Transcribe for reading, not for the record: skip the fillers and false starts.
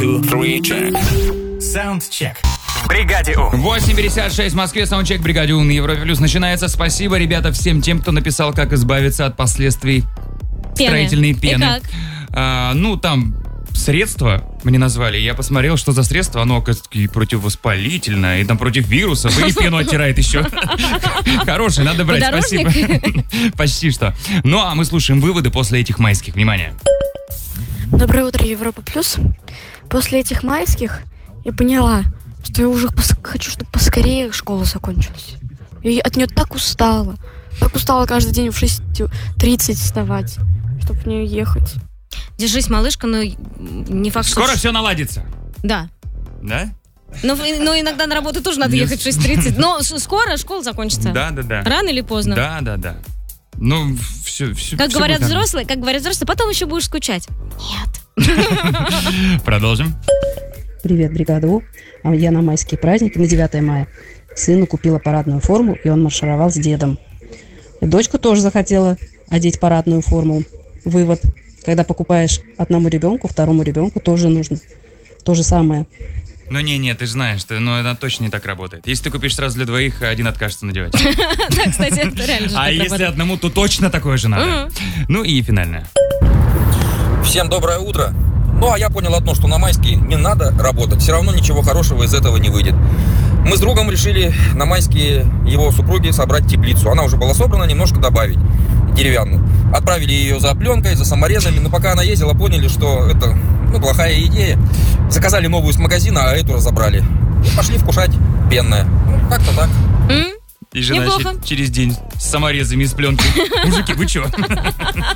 2, 3, check. Саундчек. В бригаде У. 8:56 в Москве, саундчек «Бригаде У» на Европе Плюс начинается. Спасибо, ребята, всем тем, кто написал, как избавиться от последствий строительной пены. И как? Там средства мне назвали. Я посмотрел, что за средство. Оно, оказывается, и противовоспалительное, и там против вирусов, и пену оттирает еще. Хороший, надо брать, спасибо. Почти что. Ну, а мы слушаем выводы после этих майских. Внимание. Доброе утро, Европа Плюс. После этих майских я поняла, что я уже хочу, чтобы поскорее школа закончилась. Я от нее так устала. Так устала каждый день в 6:30 вставать, чтобы в нее ехать. Держись, малышка, но не факт, что... Скоро все наладится. Да. Да? Но иногда на работу тоже надо ехать в 6:30. Но скоро школа закончится. Да. Рано или поздно. Да. Ну, все. Как говорят взрослые, потом еще будешь скучать. Нет. Продолжим. Привет, бригада У. Я на майские праздники, на 9 мая, сыну купила парадную форму, и он маршировал с дедом. И дочка тоже захотела одеть парадную форму. Вывод. Когда покупаешь одному ребенку, второму ребенку тоже нужно то же самое. Ну не, ты же знаешь, это точно не так работает. Если ты купишь сразу для двоих, один откажется надевать. Да, кстати, это реально же так работает. Если одному, то точно такое же надо. Ну и финальное. Всем доброе утро. А я понял одно, что на майские не надо работать. Все равно ничего хорошего из этого не выйдет. Мы с другом решили на майские его супруги собрать теплицу. Она уже была собрана, немножко добавить деревянную. Отправили ее за пленкой, за саморезами. Но пока она ездила, поняли, что это плохая идея. Заказали новую с магазина, а эту разобрали. И пошли вкушать пенное. Как-то так. И жена через день с саморезами из пленки. Мужики, вы чё?